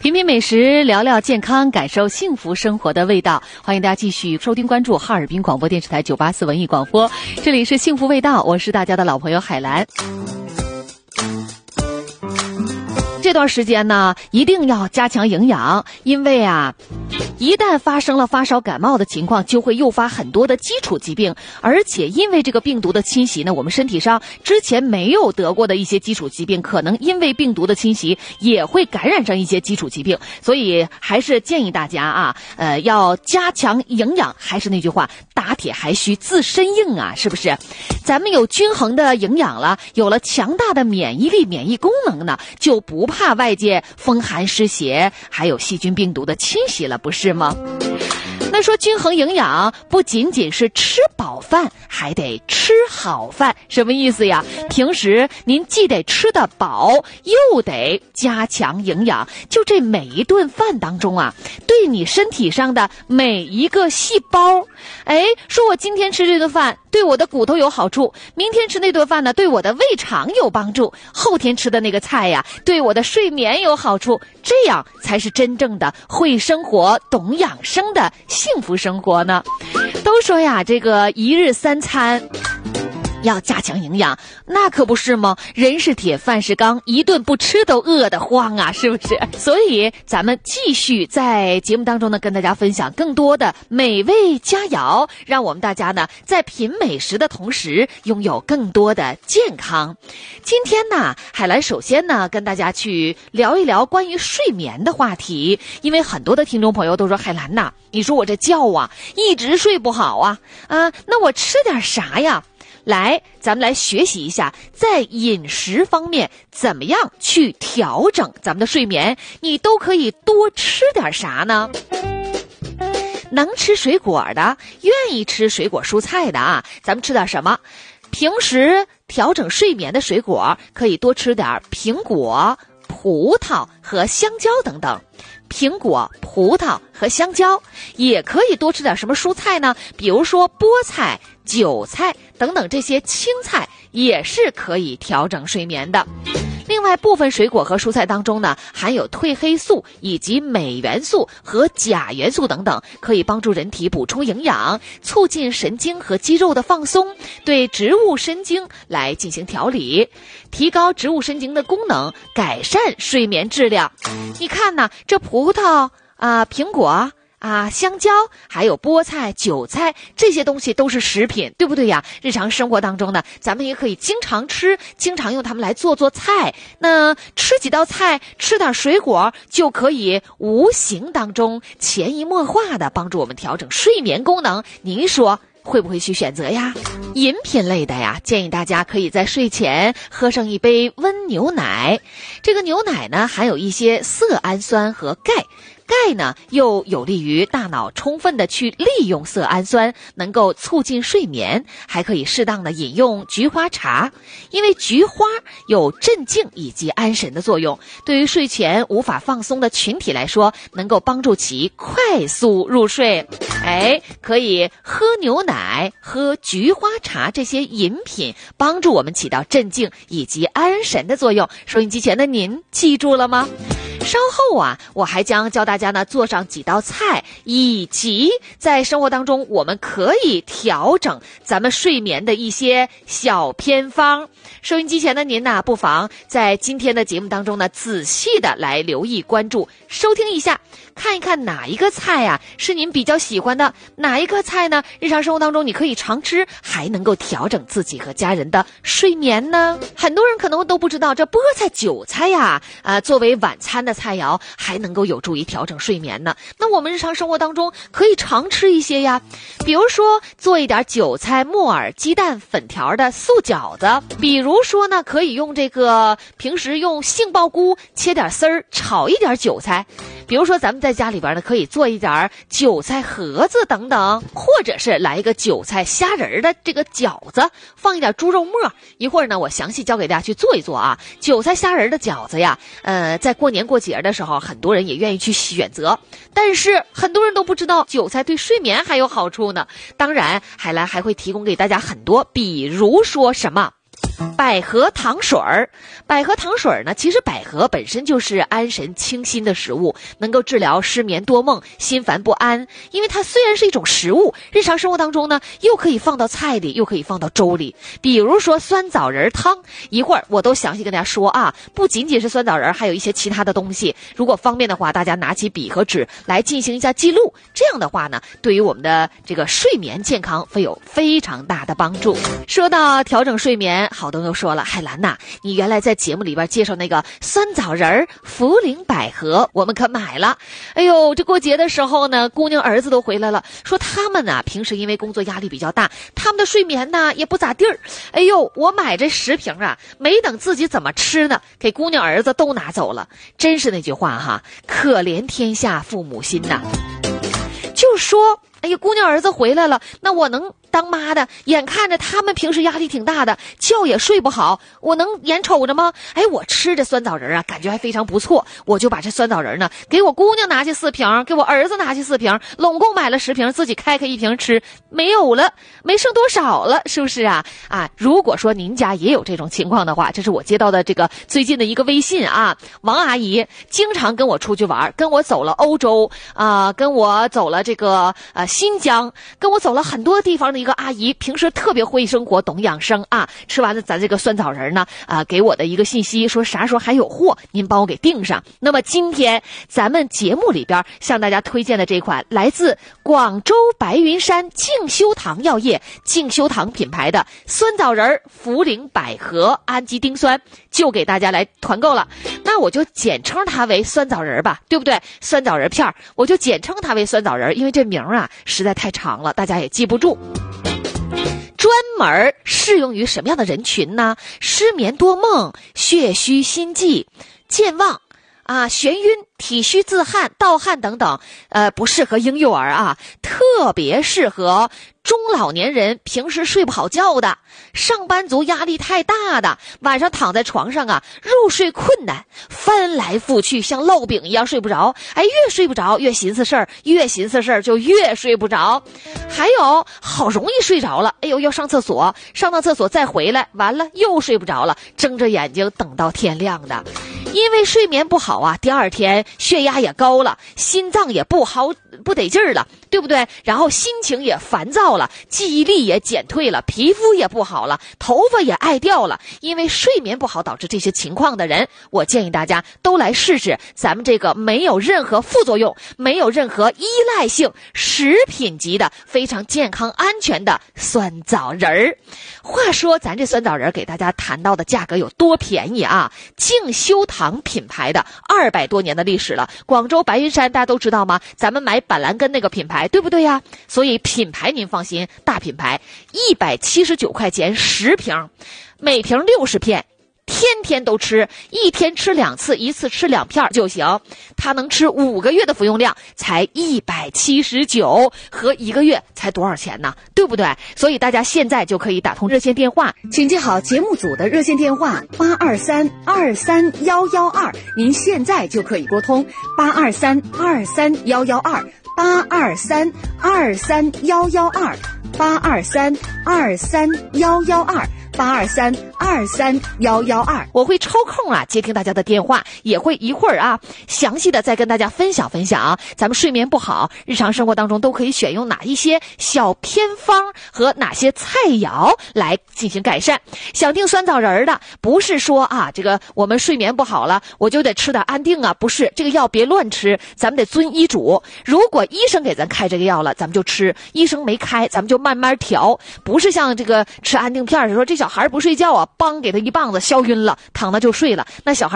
品品美食，聊聊健康，感受幸福生活的味道。欢迎大家继续收听关注哈尔滨广播电视台984文艺广播，这里是幸福味道，我是大家的老朋友海兰。这段时间呢，一定要加强营养，因为一旦发生了发烧感冒的情况，就会诱发很多的基础疾病，而且因为这个病毒的侵袭呢，我们身体上之前没有得过的一些基础疾病，可能因为病毒的侵袭也会感染上一些基础疾病，所以还是建议大家要加强营养。还是那句话，打铁还需自身硬啊，是不是？咱们有均衡的营养了，有了强大的免疫力、免疫功能呢，就不怕外界风寒湿邪还有细菌病毒的侵袭了，不是吗？那说均衡营养不仅仅是吃饱饭，还得吃好饭，什么意思呀？平时您既得吃得饱，又得加强营养，就这每一顿饭当中对你身体上的每一个细胞，说我今天吃这顿饭对我的骨头有好处，明天吃那顿饭呢对我的胃肠有帮助，后天吃的那个菜对我的睡眠有好处，这样才是真正的会生活懂养生的幸福生活呢。都说这个一日3餐要加强营养，那可不是吗？人是铁，饭是钢，一顿不吃都饿得慌啊，是不是？所以咱们继续在节目当中呢，跟大家分享更多的美味佳肴，让我们大家呢在品美食的同时拥有更多的健康。今天呢，海兰首先呢跟大家去聊一聊关于睡眠的话题，因为很多的听众朋友都说，海兰呐，你说我这觉一直睡不好那我吃点啥呀？来，咱们来学习一下，在饮食方面怎么样去调整咱们的睡眠，你都可以多吃点啥呢？能吃水果的，愿意吃水果蔬菜的咱们吃点什么？平时调整睡眠的水果可以多吃点苹果、葡萄和香蕉等等。苹果、葡萄和香蕉，也可以多吃点什么蔬菜呢？比如说菠菜、韭菜等等，这些青菜也是可以调整睡眠的。另外，部分水果和蔬菜当中呢，含有褪黑素以及镁元素和钾元素等等，可以帮助人体补充营养，促进神经和肌肉的放松，对植物神经来进行调理，提高植物神经的功能，改善睡眠质量。你看呢，这葡萄苹果香蕉还有菠菜、韭菜，这些东西都是食品，对不对呀？日常生活当中呢，咱们也可以经常吃，经常用它们来做菜。那吃几道菜，吃点水果，就可以无形当中潜移默化的帮助我们调整睡眠功能。您说会不会去选择呀？饮品类的建议大家可以在睡前喝上一杯温牛奶。这个牛奶呢，含有一些色氨酸和钙。钙呢，又有利于大脑充分的去利用色氨酸，能够促进睡眠。还可以适当的饮用菊花茶，因为菊花有镇静以及安神的作用，对于睡前无法放松的群体来说，能够帮助其快速入睡。可以喝牛奶、喝菊花茶这些饮品，帮助我们起到镇静以及安神的作用。收音机前的您记住了吗？稍后我还将教大家呢做上几道菜，以及在生活当中我们可以调整咱们睡眠的一些小偏方。收音机前的您不妨在今天的节目当中呢仔细的来留意、关注、收听一下，看一看哪一个菜是您比较喜欢的，哪一个菜呢日常生活当中你可以常吃，还能够调整自己和家人的睡眠呢？很多人可能都不知道，这菠菜、韭菜作为晚餐的菜肴，还能够有助于调整睡眠呢。那我们日常生活当中可以常吃一些比如说做一点韭菜、木耳、鸡蛋粉条的素饺子，比如说呢可以用平时用杏鲍菇切点丝儿炒一点韭菜，比如说咱们在家里边呢可以做一点韭菜盒子等等，或者是来一个韭菜虾仁的这个饺子，放一点猪肉末。一会儿呢我详细教给大家去做一做韭菜虾仁的饺子在过年过节的时候很多人也愿意去选择，但是很多人都不知道韭菜对睡眠还有好处呢。当然海兰还会提供给大家很多，比如说什么百合糖水儿，百合糖水儿呢，其实百合本身就是安神清心的食物，能够治疗失眠多梦、心烦不安。因为它虽然是一种食物，日常生活当中呢，又可以放到菜里，又可以放到粥里。比如说酸枣仁汤，一会儿我都详细跟大家说啊，不仅仅是酸枣仁，还有一些其他的东西。如果方便的话，大家拿起笔和纸来进行一下记录。这样的话呢，对于我们的这个睡眠健康会有非常大的帮助。说到调整睡眠，好多人说了，海兰呐，你原来在节目里边介绍那个酸枣仁、茯苓百合，我们可买了。哎呦，这过节的时候呢，姑娘儿子都回来了，说他们呢平时因为工作压力比较大，他们的睡眠呢也不咋地儿。哎呦，我买这10瓶啊，没等自己怎么吃呢，给姑娘儿子都拿走了。真是那句话哈，可怜天下父母心呐。就说哎呀，姑娘儿子回来了，那我能当妈的眼看着他们平时压力挺大的，觉也睡不好，我能眼瞅着吗？哎，我吃这酸枣仁啊，感觉还非常不错，我就把这酸枣仁呢给我姑娘拿去4瓶，给我儿子拿去4瓶，拢共买了10瓶，自己开1瓶吃，没有了，没剩多少了，是不是啊？啊，如果说您家也有这种情况的话，这是我接到的这个最近的一个微信啊，王阿姨经常跟我出去玩，跟我走了欧洲啊，跟我走了这个新疆，跟我走了很多地方的一个阿姨，平时特别会生活，懂养生啊。吃完了咱这个酸枣仁呢，给我的一个信息说啥时候还有货，您帮我给订上。那么今天咱们节目里边向大家推荐的这款来自广州白云山静修堂药业静修堂品牌的酸枣仁、茯苓百合氨基丁酸，就给大家来团购了。那我就简称它为酸枣仁吧，对不对？酸枣仁片我就简称它为酸枣仁，因为这名啊实在太长了，大家也记不住。专门适用于什么样的人群呢？失眠多梦、血虚心悸、健忘啊、眩晕、体虚自汗、盗汗等等，不适合婴幼儿啊，特别适合中老年人，平时睡不好觉的，上班族压力太大的，晚上躺在床上啊，入睡困难，翻来覆去像烙饼一样睡不着，哎，越睡不着越寻思事儿，越寻思事儿就越睡不着。还有好容易睡着了，哎呦要上厕所，上到厕所再回来，完了又睡不着了，睁着眼睛等到天亮的。因为睡眠不好啊，第二天血压也高了，心脏也不得劲儿了，对不对？然后心情也烦躁了，记忆力也减退了，皮肤也不好了，头发也爱掉了。因为睡眠不好导致这些情况的人，我建议大家都来试试咱们这个没有任何副作用、没有任何依赖性、食品级的非常健康安全的酸枣仁儿。话说咱这酸枣仁给大家谈到的价格有多便宜啊？静修堂品牌的200多年的历史了，广州白云山大家都知道吗？咱们买板蓝根那个品牌，对不对呀？所以品牌您放心，大品牌，179块钱10瓶，每瓶60片。天天都吃，一天吃2次，一次吃2片就行。它能吃5个月的服用量，才179，和1个月才多少钱呢？对不对？所以大家现在就可以打通热线电话， 请记好节目组的热线电话823-23112，您现在就可以拨通823-23112，823-23112，823-23112，823-23112。 我会抽空啊接听大家的电话，也会一会儿啊详细的再跟大家分享咱们睡眠不好，日常生活当中都可以选用哪一些小偏方和哪些菜肴来进行改善。想听酸枣仁的，不是说啊这个我们睡眠不好了我就得吃点安定啊，不是，这个药别乱吃，咱们得遵医嘱。如果医生给咱开这个药了，咱们就吃；医生没开，咱们就慢慢调。不是像这个吃安定片说这小孩不睡觉啊，梆给他一棒子削晕了，躺那就睡了，那小孩